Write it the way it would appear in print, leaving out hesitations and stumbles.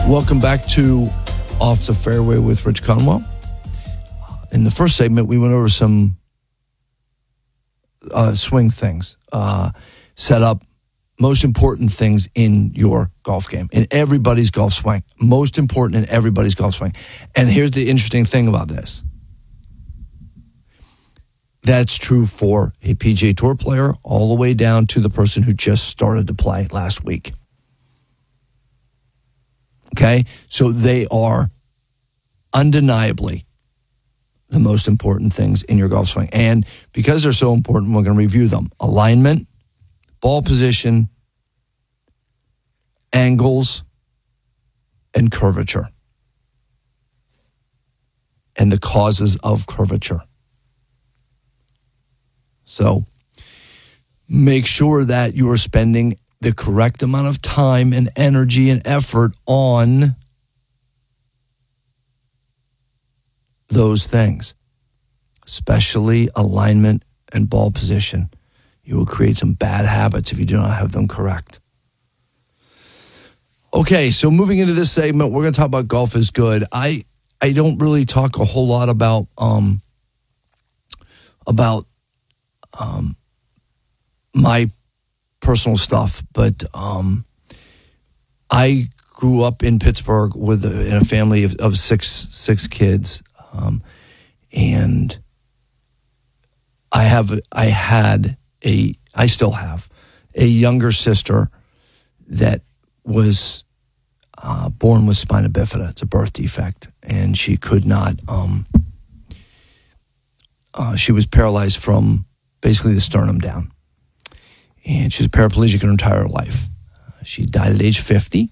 Welcome back to Off the Fairway with Rich Conwell. In the first segment, we went over some swing things, set up most important things in your golf game, in everybody's golf swing. Most important in everybody's golf swing. And here's the interesting thing about this. That's true for a PGA Tour player all the way down to the person who just started to play last week. Okay? So they are undeniably the most important things in your golf swing. And because they're so important, we're going to review them. Alignment, ball position, angles, and curvature. And the causes of curvature. So make sure that you are spending the correct amount of time and energy and effort on those things, especially alignment and ball position. You will create some bad habits if you do not have them correct. Okay, so moving into this segment, we're going to talk about golf is good. I don't really talk a whole lot about my personal stuff, but I grew up in Pittsburgh in a family of six kids, and I still have a younger sister that was born with spina bifida. It's a birth defect, and she could not. She was paralyzed from basically the sternum down. And she was paraplegic her entire life. She died at age 50.